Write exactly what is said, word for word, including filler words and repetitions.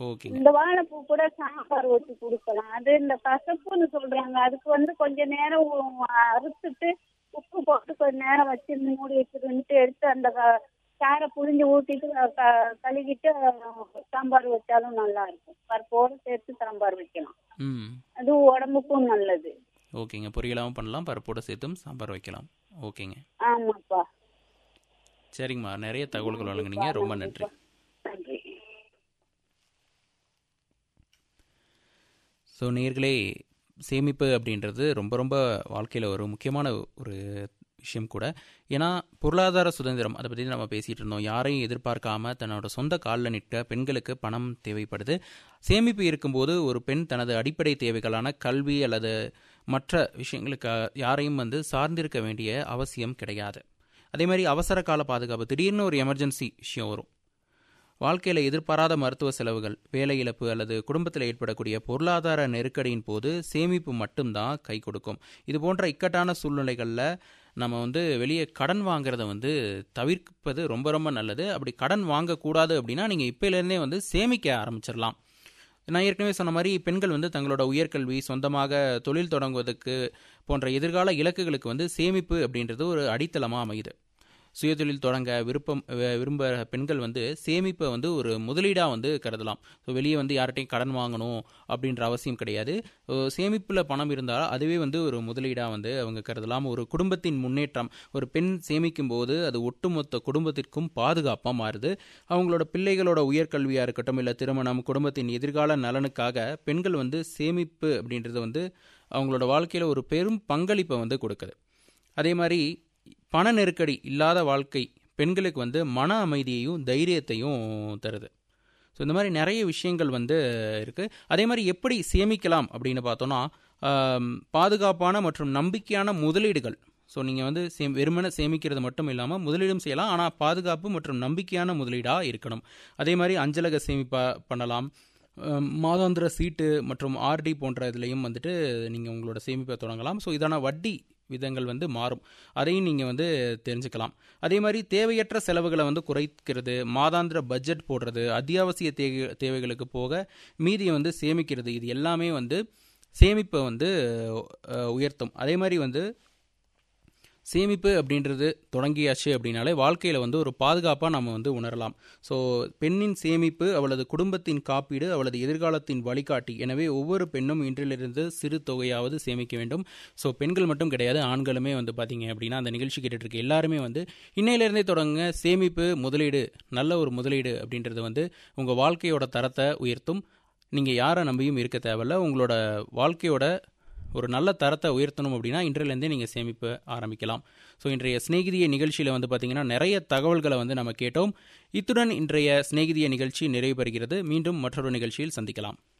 ஓகேங்க. இந்த வாழைப்பூ கூட சாம்பார் வச்சு கொடுக்கலாம். அது இந்த கசப்புன்னு சொல்றாங்க, அதுக்கு வந்து கொஞ்ச நேரம் உ- அறுத்துட்டு உப்பு போட்டு கொஞ்ச நேரம் வச்சு மூடி வச்சுட்டு எடுத்து அந்த க- சாரை புழிஞ்சு ஊத்திட்டு க- கழுவிட்டு சாம்பார் வச்சாலும் நல்லா இருக்கும். பருப்போடு சேர்த்து சாம்பார் வைக்கலாம். ம் அது உடம்புக்கும் நல்லது. ஓகேங்க. பொரியலாகவும் பண்ணலாம், பருப்போடு சேர்த்தும் சாம்பார் வைக்கலாம். ஓகேங்க. ஆமாப்பா. சரிங்கம்மா, நிறைய தகவல்கள் வழங்குனீங்க, ரொம்ப நன்றி. நன்றி. ஸோ நேயர்களே, சேமிப்பு அப்படின்றது ரொம்ப ரொம்ப வாழ்க்கையில் ஒரு முக்கியமான ஒரு விஷயம் கூட. ஏன்னா பொருளாதார சுதந்திரம் அதை பற்றி நம்ம பேசிகிட்டு இருந்தோம். யாரையும் எதிர்பார்க்காம தன்னோட சொந்த காலில் நிற்க பெண்களுக்கு பணம் தேவைப்படுது. சேமிப்பு இருக்கும்போது ஒரு பெண் தனது அடிப்படை தேவைகளான கல்வி அல்லது மற்ற விஷயங்களுக்கு யாரையும் வந்து சார்ந்திருக்க வேண்டிய அவசியம் கிடையாது. அதே மாதிரி அவசர கால பாதுகாப்பு, திடீர்னு ஒரு எமர்ஜென்சி விஷயம் வரும், வாழ்க்கையில் எதிர்பாராத மருத்துவ செலவுகள், வேலை இழப்பு அல்லது குடும்பத்தில் ஏற்படக்கூடிய பொருளாதார நெருக்கடியின் போது சேமிப்பு மட்டும்தான் கை கொடுக்கும். இது போன்ற இக்கட்டான சூழ்நிலைகளில் நம்ம வந்து வெளியே கடன் வாங்குறத வந்து தவிர்ப்பது ரொம்ப ரொம்ப நல்லது. அப்படி கடன் வாங்கக்கூடாது அப்படின்னா நீங்கள் இப்போலேருந்தே வந்து சேமிக்க ஆரம்பிச்சிடலாம். நான் ஏற்கனவே சொன்ன மாதிரி பெண்கள் வந்து தங்களோட உயர்கல்வி, சொந்தமாக தொழில் தொடங்குவதற்கு போன்ற எதிர்கால இலக்குகளுக்கு வந்து சேமிப்பு அப்படின்றது ஒரு அடித்தளமாக அமையுது. சுயதொழில் தொடங்க விருப்பம் வி- விரும்ப பெண்கள் வந்து சேமிப்பை வந்து ஒரு முதலீடாக வந்து கருதலாம். ஸோ வெளியே வந்து யார்கிட்டையும் கடன் வாங்கணும் அப்படின்ற அவசியம் கிடையாது. சேமிப்பில் பணம் இருந்தால் அதுவே வந்து ஒரு முதலீடாக வந்து அவங்க கருதலாம். ஒரு குடும்பத்தின் முன்னேற்றம், ஒரு பெண் சேமிக்கும் போது அது ஒட்டுமொத்த குடும்பத்திற்கும் பாதுகாப்பாக மாறுது. அவங்களோட பிள்ளைகளோட உயர்கல்வியாக இருக்கட்டும், இல்லை திருமணம், குடும்பத்தின் எதிர்கால நலனுக்காக பெண்கள் வந்து சேமிப்பு அப்படின்றது வந்து அவங்களோட வாழ்க்கையில் ஒரு பெரும் பங்களிப்பை வந்து கொடுக்குது. அதே மாதிரி பண நெருக்கடி இல்லாத வாழ்க்கை பெண்களுக்கு வந்து மன அமைதியையும் தைரியத்தையும் தருது. ஸோ இந்த மாதிரி நிறைய விஷயங்கள் வந்து இருக்குது. அதே மாதிரி எப்படி சேமிக்கலாம் அப்படின்னு பார்த்தோன்னா, ஆம், பாதுகாப்பான மற்றும் நம்பிக்கையான முதலீடுகள். ஸோ நீங்கள் வந்து சே வெறுமனே சேமிக்கிறது மட்டும் இல்லாமல் முதலீடும் செய்யலாம், ஆனால் பாதுகாப்பு மற்றும் நம்பிக்கையான முதலீடாக இருக்கணும். அதே மாதிரி அஞ்சலக சேமிப்பாக பண்ணலாம். அம், மாதாந்திர சீட்டு மற்றும் ஆர்டி போன்ற இதுலேயும் வந்துட்டு நீங்கள் உங்களோட சேமிப்பை தொடங்கலாம். ஸோ இதான வட்டி விதங்கள் வந்து மாறும், அதையும் நீங்கள் வந்து தெரிஞ்சுக்கலாம். அதே மாதிரி தேவையற்ற செலவுகளை வந்து குறைக்கிறது, மாதாந்திர பட்ஜெட் போடுறது, அத்தியாவசிய தே தேவைகளுக்கு போக மீதியை வந்து சேமிக்கிறது, இது எல்லாமே வந்து சேமிப்பை வந்து அஹ், உயர்த்தும். அதே மாதிரி வந்து சேமிப்பு அப்படின்றது தொடங்கியாச்சு அப்படின்னாலே வாழ்க்கையில் வந்து ஒரு பாதுகாப்பாக நம்ம வந்து உணரலாம். ஸோ பெண்ணின் சேமிப்பு அவளது குடும்பத்தின் காப்பீடு, அவளது எதிர்காலத்தின் வழிகாட்டி. எனவே ஒவ்வொரு பெண்ணும் இன்றிலிருந்து சிறு தொகையாவது சேமிக்க வேண்டும். ஸோ பெண்கள் மட்டும் கிடையாது, ஆண்களுமே வந்து பார்த்தீங்க அப்படின்னா அந்த நிகழ்ச்சி கேட்டுட்டு இருக்க எல்லாருமே வந்து இன்னையிலேருந்தே தொடங்குங்க. சேமிப்பு, முதலீடு, நல்ல ஒரு முதலீடு அப்படின்றது வந்து உங்கள் வாழ்க்கையோட தரத்தை உயர்த்தும். நீங்கள் யாரை நம்பியும் இருக்க தேவையில்ல. உங்களோட வாழ்க்கையோட ஒரு நல்ல தரத்தை உயர்த்தணும் அப்படின்னா இன்றிலிருந்தே நீங்கள் சேமிப்பு ஆரம்பிக்கலாம். ஸோ இன்றைய சிநேகிதிய நிகழ்ச்சியில் வந்து பார்த்திங்கன்னா நிறைய தகவல்களை வந்து நம்ம கேட்டோம். இத்துடன் இன்றைய சிநேகிதிய நிகழ்ச்சி நிறைவு பெறுகிறது. மீண்டும் மற்றொரு நிகழ்ச்சியில் சந்திக்கலாம்.